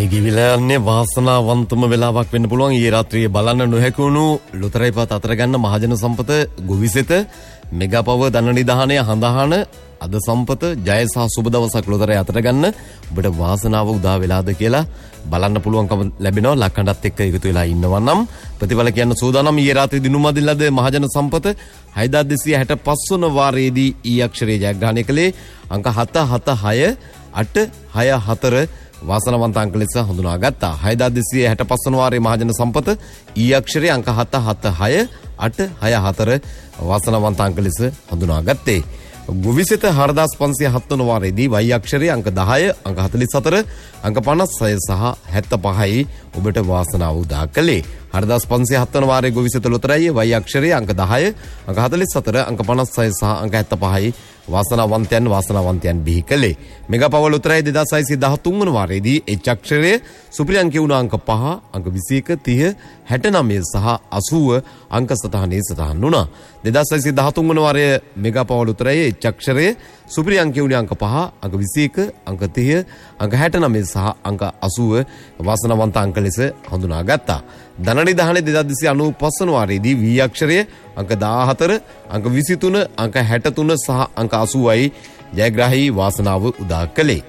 ගෙවිලන්නේ වාසනාවන්තම වෙලාවක් වෙන්න පුළුවන්. ඊයේ රාත්‍රියේ බලන්න නොහැකුණු ලොතරැයි පත් අතර ගන්න මහජන සම්පත ගොවිසෙත මෙගා පව ධන නිධානය හඳහන අද සම්පත ජය සහ සුබ දවසක් ලොතරැයි අතර ගන්න ඔබට වාසනාව උදා වෙලාද කියලා බලන්න පුළුවන්කම ලැබෙනවා. ලක්කඩත් එක්ක එකතු වෙලා ඉන්නවා නම් ප්‍රතිඵල කියන්න සූදානම්. ඊයේ රාත්‍රියේ දිනුමදිල්ලද මහජන සම්පත 6265 වන වාරයේදී ඊ අක්ෂරයේ ජයග්‍රහණය කළේ අංක 776 864 වාසනාවන්ත අංක ලෙස හඳුනාගත්තා. 6265 වන වාරයේ මහජන සම්පත ඊ අක්ෂරයේ අංක 776 864 වාසනාවන්ත අංක ලෙස හඳුනාගත්තේ. ගොවිසෙත 4507 වන වාරයේදී වයි අක්ෂරයේ අංක 10 අංක 44 අංක 56 සහ 75යි ඔබට වාසනාව උදා කළේ. 4507 වන වාරයේ ගොවිසෙත ලොතරැයි වයි අක්ෂරයේ අංක 10 අංක 44 අංක 56 සහ අංක 75යි වාසනාවන්තයන් බිහි කළේ. මෙගා පව ලොතරැයි 2613 වන වාරයේදී එච් අක්ෂරයේ සුපිරියංකේ වුණ අංක 5 අංක 21 30 69 සහ 80 අංක සටහනේ සටහන් වුණා. 2613 වන වාරයේ මෙගා පව ලොතරැයි එච් අක්ෂරයේ සුපිරියංකේ වුණ අංක 5 අංක 21 අංක 30 අංක 69 සහ අංක 80 වාසනාවන්ත අංක ලෙස හඳුනාගත්තා. ධන නිධානයේ 2295 වන වාරයේදී වී අක්ෂරයේ අංක 14 අංක 23 අංක 63 සහ අංක 80යි ජයග්‍රාහී වාසනාව උදා කළේ.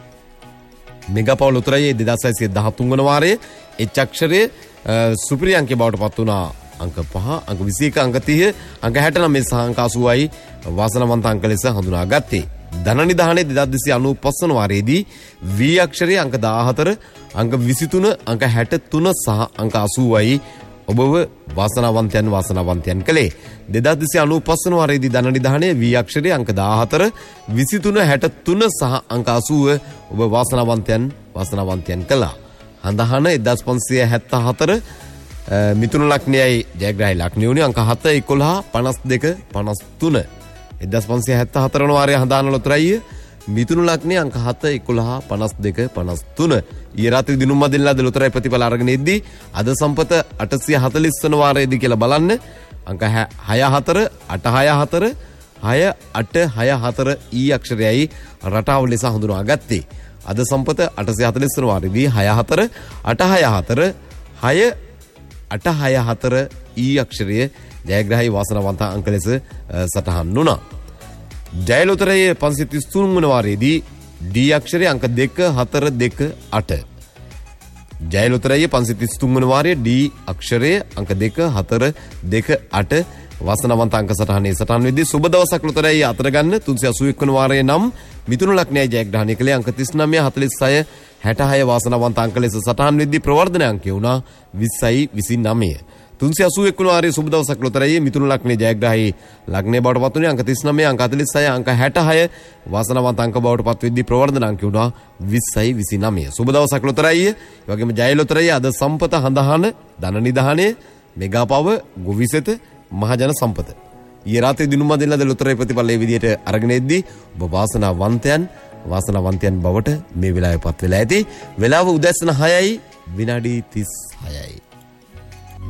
මෙගා පව ලොතරැයි 2613 වන වාරයේ එච් අක්ෂරයේ සුපිරියංකේ බවට පත් වුණා අංක 5 අංක 21 අංක 30 අංක 69 සහ අංක 80යි වාසනාවන්ත අංක ලෙස හඳුනාගත්තේ. ධන නිධානයේ 2295 වන වාරයේදී වී අක්ෂරයේ අංක 14 අංක 23 අංක 63 සහ අංක 80යි ඔබව වාසනාවන්තයන් කළේ. 2295 වන වාරයේදී ධන නිධානයේ වී අක්ෂරයේ අංක 14 23 63 සහ අංක 80 ඔබ වාසනාවන්තයන් කළා. හඳහන 1574 මිථුන ලග්නයයි ජයග්‍රාහී ලග්නය වුණේ අංක 7 11 52 53. 1574 වන වාරයේ හඳහන ලොතරැයි මිථුන ලග්නයේ අංක 7 11 52 53. ඊයේ රාත්‍රී දිනුම් මදිල්ලාද ලොතරැයි ප්‍රතිඵල අරගෙන ඉද්දී අද සම්පත 840 වන වාරයේදී කියලා බලන්න අංක 64 864 6864 ඊ අක්ෂරයයි රටාව ලෙස හඳුනාගත්තේ. අද සම්පත 840 වන වාරයේදී 64 864 6864 ඊ අක්ෂරය ජයග්‍රාහී වාසනාවන්ත අංක ලෙස සටහන් වුණා. ජය ලොතරැයි 533 වන වාරයේදී ඩී අක්ෂරයේ අංක 2 4 2 8. ජය ලොතරැයි 533 වන වාරයේ ඩී අක්ෂරයේ අංක 2 4 2 8 වාසනාවන්ත අංක සටහනේ සටහන් වෙද්දී සුබ දවසක් ලොතරැයි අතර ගන්න 381 වන වාරයේ නම් මිථුන ලග්නයයි ජයග්‍රහණය කළේ අංක 39 46 66 වාසනාවන්ත අංක ලෙස සටහන් වෙද්දී ප්‍රවර්ධන අංකය වුණා 20යි 29. 381 වන වාරයේ සුබ දවසක් ලොතරැයි මිථුන ලග්නයේ ජයග්‍රාහී ලග්නයේ බවට පත් වුණේ අංක 39 අංක 46 අංක 66 වාසනාවන්ත අංක බවට පත් වෙද්දී ප්‍රවර්ධන අංකය වුණා 20යි 29. සුබ දවසක් ලොතරැයි ඒ වගේම ජය ලොතරැයි අද සම්පත හඳහන ධන නිධානයේ මෙගා පව ගොවිසෙත මහජන සම්පත. ඊයේ රාත්‍රියේ දිනුම් මදිල්ලද ලොතරැයි ප්‍රතිඵල මේ විදිහට අරගෙන එද්දී ඔබ වාසනාවන්තයන් බවට මේ වෙලාවේ පත් වෙලා ඇති. වෙලාව උදැසන 6යි විනාඩි 36යි.